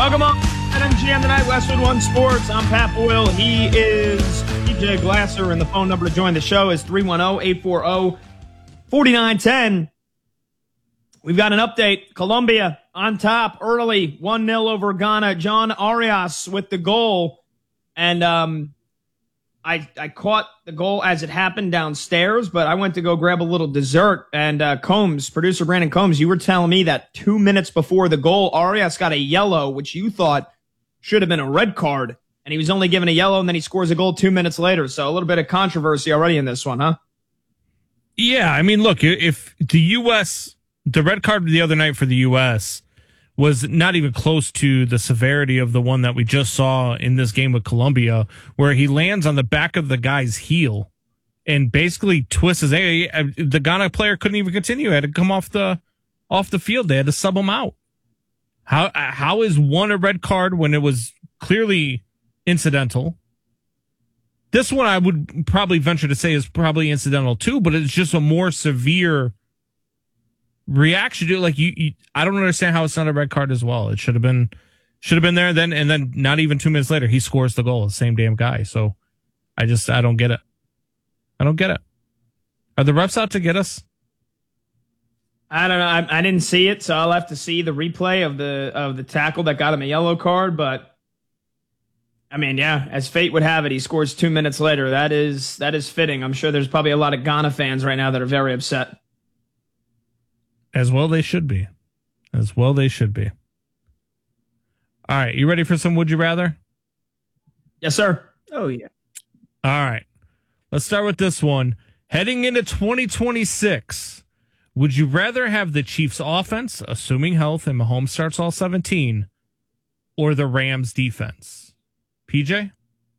Welcome on MGM tonight, Westwood One Sports. I'm Pat Boyle. He is PJ Glasser, and the phone number to join the show is 310-840-4910. We've got an update. Colombia on top early, 1-0 over Ghana. John Arias with the goal. And I caught the goal as it happened downstairs, but I went to go grab a little dessert. And Combs, producer Brandon Combs, you were telling me that 2 minutes before the goal, Arias got a yellow, which you thought should have been a red card. And he was only given a yellow, and then he scores a goal 2 minutes later. So a little bit of controversy already in this one, huh? Yeah, I mean, look, if the red card the other night for the U.S. was not even close to the severity of the one that we just saw in this game with Colombia, where he lands on the back of the guy's heel and basically twists his ankle. The Ghana player couldn't even continue. He had to come off the field. They had to sub him out. How is one a red card when it was clearly incidental? This one I would probably venture to say is probably incidental too, but it's just a more severe reaction to it. Like I don't understand how it's not a red card as well. It should have been there then, and then not even 2 minutes later he scores the goal, the same damn guy. So I don't get it. I don't get it. Are the refs out to get us? I don't know. I didn't see it, so I'll have to see the replay of the tackle that got him a yellow card. But I mean, yeah, as fate would have it, he scores 2 minutes later. That is fitting. I'm sure there's probably a lot of Ghana fans right now that are very upset. As well they should be. As well they should be. All right, you ready for some Would You Rather? Yes, sir. Oh, yeah. All right. Let's start with this one. Heading into 2026, would you rather have the Chiefs offense, assuming health and Mahomes starts all 17, or the Rams defense? PJ?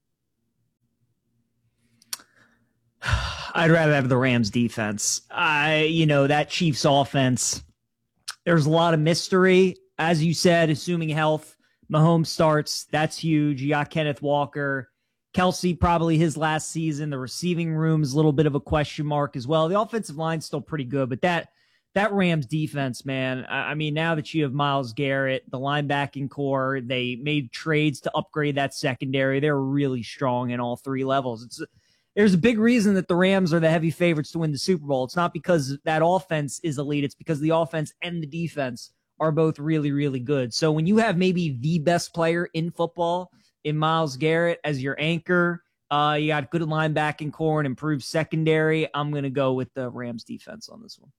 I'd rather have the Rams defense. That Chiefs offense, there's a lot of mystery. As you said, assuming health, Mahomes starts, that's huge. You got Kenneth Walker. Kelsey, probably his last season. The receiving room's a little bit of a question mark as well. The offensive line's still pretty good, but that Rams defense, man, I mean, now that you have Myles Garrett, the linebacking core, they made trades to upgrade that secondary. They're really strong in all three levels. There's a big reason that the Rams are the heavy favorites to win the Super Bowl. It's not because that offense is elite. It's because the offense and the defense are both really, really good. So when you have maybe the best player in football in Myles Garrett as your anchor, you got good linebacking core and improved secondary, I'm going to go with the Rams defense on this one.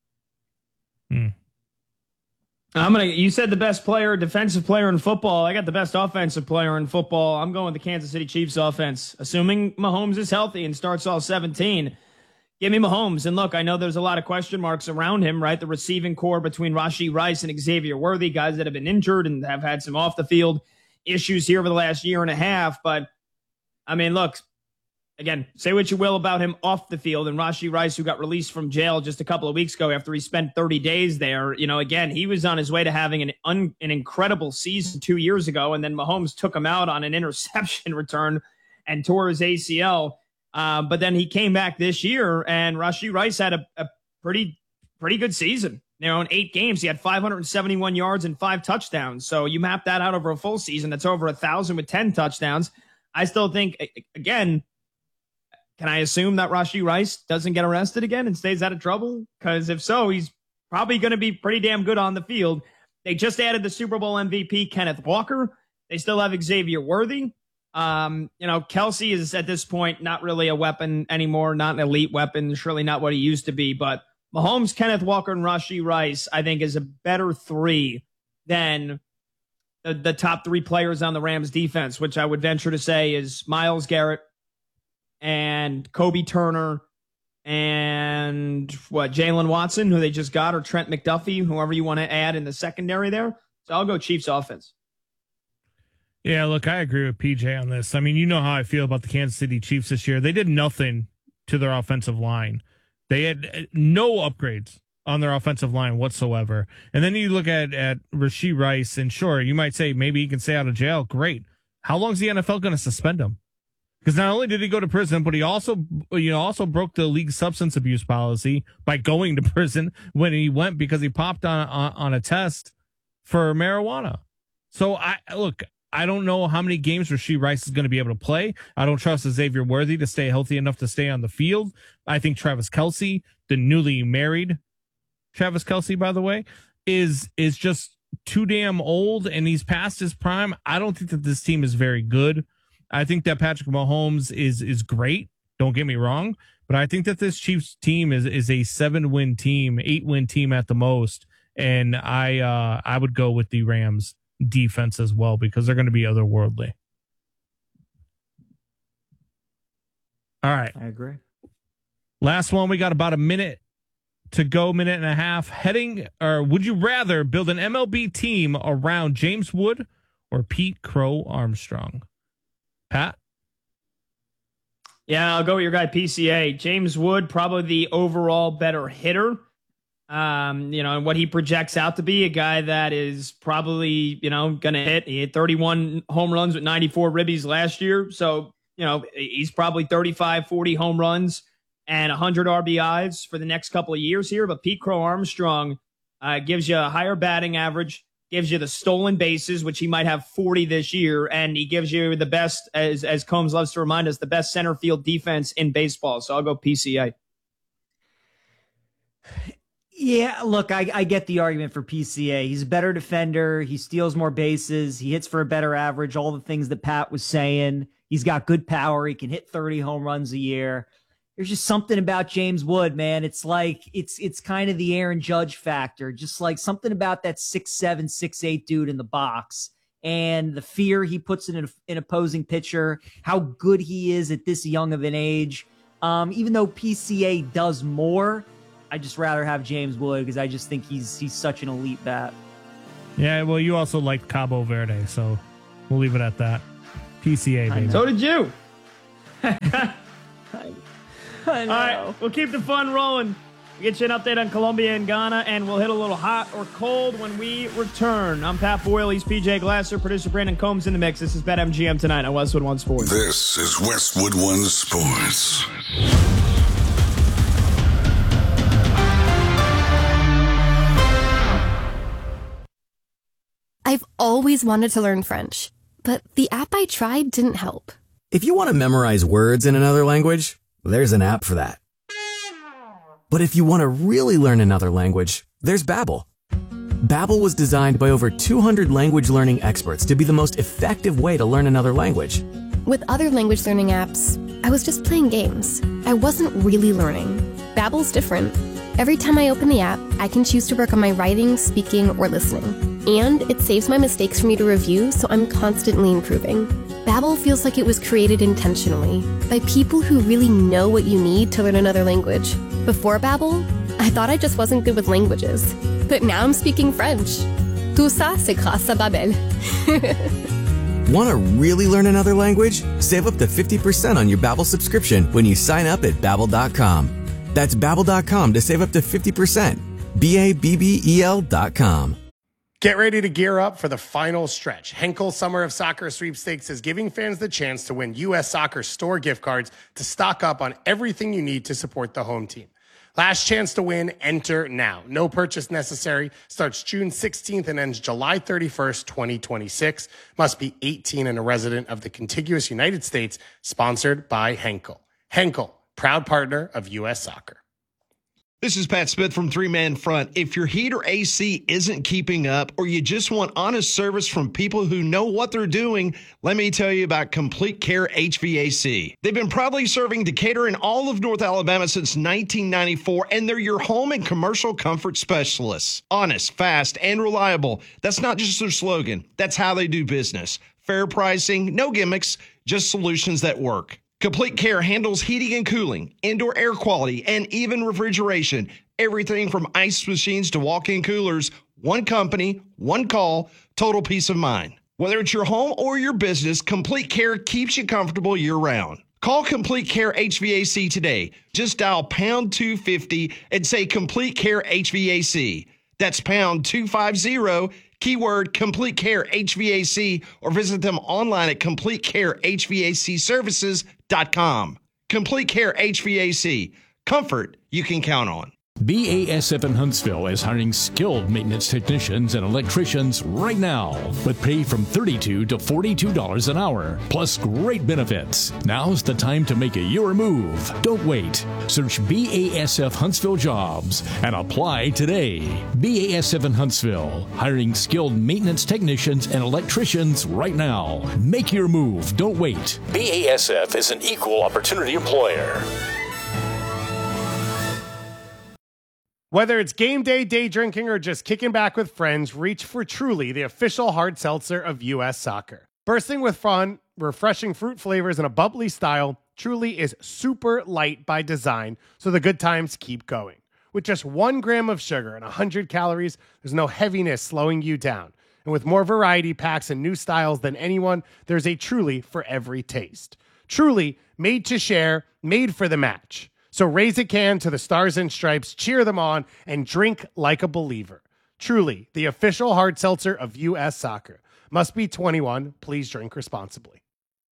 You said the best player, defensive player in football. I got the best offensive player in football. I'm going with the Kansas City Chiefs offense, assuming Mahomes is healthy and starts all 17. Give me Mahomes. And look, I know there's a lot of question marks around him, right? The receiving core between Rashee Rice and Xavier Worthy, guys that have been injured and have had some off the field issues here over the last year and a half. But I mean, look, again, say what you will about him off the field, and Rashee Rice, who got released from jail just a couple of weeks ago after he spent 30 days there, again, he was on his way to having an incredible season 2 years ago, and then Mahomes took him out on an interception return and tore his ACL. But then he came back this year, and Rashee Rice had a pretty good season. In 8 games, he had 571 yards and 5 touchdowns. So you map that out over a full season, that's over 1,000 with 10 touchdowns. I still think, again, can I assume that Rashee Rice doesn't get arrested again and stays out of trouble? Because if so, he's probably going to be pretty damn good on the field. They just added the Super Bowl MVP, Kenneth Walker. They still have Xavier Worthy. Kelsey is at this point not really a weapon anymore, not an elite weapon, surely not what he used to be. But Mahomes, Kenneth Walker, and Rashee Rice, I think, is a better 3 than the top 3 players on the Rams defense, which I would venture to say is Myles Garrett, and Kobe Turner, and Jalen Watson, who they just got, or Trent McDuffie, whoever you want to add in the secondary there. So I'll go Chiefs offense. Yeah, look, I agree with PJ on this. I mean, you know how I feel about the Kansas City Chiefs this year. They did nothing to their offensive line. They had no upgrades on their offensive line whatsoever. And then you look at Rashee Rice, and sure, you might say maybe he can stay out of jail. Great. How long is the NFL going to suspend him? Because not only did he go to prison, but he also broke the league substance abuse policy by going to prison when he went because he popped on a test for marijuana. So I don't know how many games Rashee Rice is going to be able to play. I don't trust Xavier Worthy to stay healthy enough to stay on the field. I think Travis Kelce, the newly married Travis Kelce, by the way, is just too damn old, and he's past his prime. I don't think that this team is very good. I think that Patrick Mahomes is great. Don't get me wrong, but I think that this Chiefs team is a 7-win team, 8-win team at the most, and I would go with the Rams defense as well because they're going to be otherworldly. All right, I agree. Last one. We got about a minute to go, minute and a half. Would you rather build an MLB team around James Wood or Pete Crow Armstrong? Pat? Yeah, I'll go with your guy PCA. James Wood, probably the overall better hitter. And what he projects out to be, a guy that is probably, going to hit. He hit 31 home runs with 94 ribbies last year. So, he's probably 35, 40 home runs and 100 RBIs for the next couple of years here. But Pete Crow Armstrong gives you a higher batting average, gives you the stolen bases, which he might have 40 this year, and he gives you the best, as Combs loves to remind us, the best center field defense in baseball. So I'll go PCA. Yeah, look, I get the argument for PCA. He's a better defender. He steals more bases. He hits for a better average. All the things that Pat was saying. He's got good power. He can hit 30 home runs a year. There's just something about James Wood, man. It's like it's kind of the Aaron Judge factor. Just like something about that 6'7", 6'8" dude in the box and the fear he puts in an opposing pitcher, how good he is at this young of an age. Even though PCA does more, I just rather have James Wood because I just think he's such an elite bat. Yeah, well, you also liked Cabo Verde, so we'll leave it at that. PCA, baby. So did you. I know. All right, we'll keep the fun rolling. We'll get you an update on Colombia and Ghana, and we'll hit a little hot or cold when we return. I'm Pat Boyle. He's PJ Glasser. Producer Brandon Combs in the mix. This is BetMGM tonight on Westwood One Sports. This is Westwood One Sports. I've always wanted to learn French, but the app I tried didn't help. If you want to memorize words in another language, there's an app for that. But if you want to really learn another language, there's Babbel. Babbel was designed by over 200 language learning experts to be the most effective way to learn another language. With other language learning apps, I was just playing games. I wasn't really learning. Babbel's different. Every time I open the app, I can choose to work on my writing, speaking, or listening. And it saves my mistakes for me to review, so I'm constantly improving. Babbel feels like it was created intentionally by people who really know what you need to learn another language. Before Babbel, I thought I just wasn't good with languages. But now I'm speaking French. Tout ça, c'est grâce à Babbel. Want to really learn another language? Save up to 50% on your Babbel subscription when you sign up at Babbel.com. That's Babbel.com to save up to 50%. Babbel.com. Get ready to gear up for the final stretch. Henkel Summer of Soccer Sweepstakes is giving fans the chance to win U.S. Soccer store gift cards to stock up on everything you need to support the home team. Last chance to win, enter now. No purchase necessary. Starts June 16th and ends July 31st, 2026. Must be 18 and a resident of the contiguous United States. Sponsored by Henkel. Henkel, proud partner of U.S. Soccer. This is Pat Smith from Three Man Front. If your heat or AC isn't keeping up or you just want honest service from people who know what they're doing, let me tell you about Complete Care HVAC. They've been proudly serving Decatur and all of North Alabama since 1994, and they're your home and commercial comfort specialists. Honest, fast, and reliable. That's not just their slogan. That's how they do business. Fair pricing, no gimmicks, just solutions that work. Complete Care handles heating and cooling, indoor air quality, and even refrigeration. Everything from ice machines to walk-in coolers. One company, one call, total peace of mind. Whether it's your home or your business, Complete Care keeps you comfortable year-round. Call Complete Care HVAC today. Just dial pound 250 and say Complete Care HVAC. That's pound 250, keyword Complete Care HVAC, or visit them online at CompleteCareHVACservices.com. Complete Care HVAC. Comfort you can count on. BASF in Huntsville is hiring skilled maintenance technicians and electricians right now with pay from $32 to $42 an hour, plus great benefits. Now's the time to make your move. Don't wait. Search BASF Huntsville Jobs and apply today. BASF in Huntsville, hiring skilled maintenance technicians and electricians right now. Make your move. Don't wait. BASF is an equal opportunity employer. Whether it's game day, day drinking, or just kicking back with friends, reach for Truly, the official hard seltzer of U.S. Soccer. Bursting with fun, refreshing fruit flavors, and a bubbly style, Truly is super light by design, so the good times keep going. With just 1 gram of sugar and 100 calories, there's no heaviness slowing you down. And with more variety packs and new styles than anyone, there's a Truly for every taste. Truly, made to share, made for the match. So raise a can to the Stars and Stripes, cheer them on, and drink like a believer. Truly, the official hard seltzer of U.S. Soccer. Must be 21. Please drink responsibly.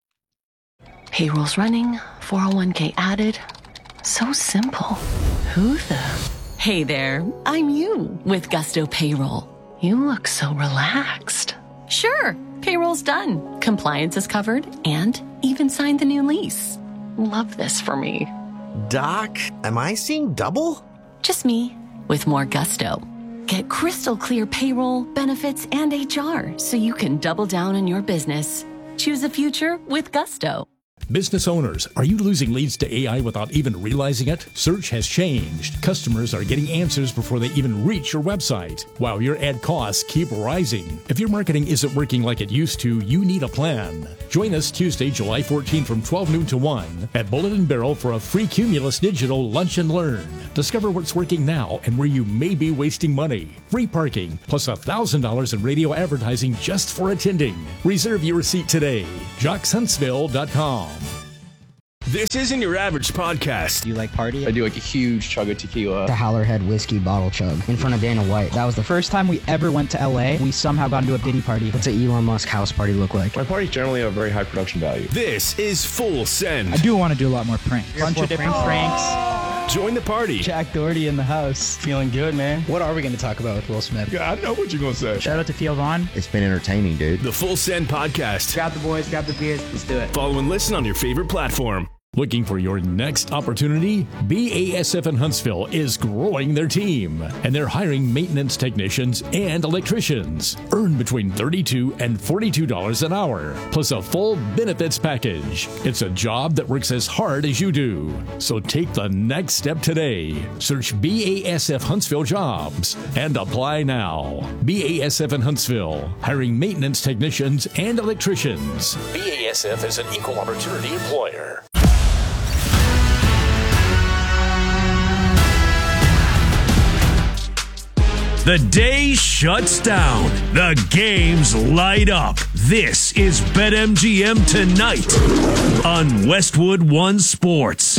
Payroll's running, 401k added. So simple. Who the? Hey there, I'm you with Gusto Payroll. You look so relaxed. Sure, payroll's done. Compliance is covered and even signed the new lease. Love this for me. Doc, am I seeing double? Just me, with more gusto. Get crystal clear payroll, benefits, and HR so you can double down on your business. Choose a future with Gusto. Business owners, are you losing leads to AI without even realizing it? Search has changed. Customers are getting answers before they even reach your website, while your ad costs keep rising. If your marketing isn't working like it used to, you need a plan. Join us Tuesday, July 14 from 12 noon to 1 at Bullet and Barrel for a free Cumulus Digital Lunch and Learn. Discover what's working now and where you may be wasting money. Free parking, plus $1,000 in radio advertising just for attending. Reserve your seat today. JocksHuntsville.com. This isn't your average podcast. Do you like party? I do like a huge chug of tequila. The Howlerhead whiskey bottle chug in front of Dana White. That was the first time we ever went to LA. We somehow got into a Diddy party. What's an Elon Musk house party look like? My parties generally have a very high production value. This is Full Send. I do want to do a lot more pranks. Bunch of different pranks. Join the party. Jack Doherty in the house. Feeling good, man. What are we going to talk about with Will Smith? Yeah, I know what you're going to say. Shout out to Theo Vaughn. It's been entertaining, dude. The Full Send podcast. Grab the boys, grab the beers, let's do it. Follow and listen on your favorite platform. Looking for your next opportunity? BASF in Huntsville is growing their team, and they're hiring maintenance technicians and electricians. Earn between $32 and $42 an hour, plus a full benefits package. It's a job that works as hard as you do. So take the next step today. Search BASF Huntsville Jobs and apply now. BASF in Huntsville, hiring maintenance technicians and electricians. BASF is an equal opportunity employer. The day shuts down. The games light up. This is BetMGM Tonight on Westwood One Sports.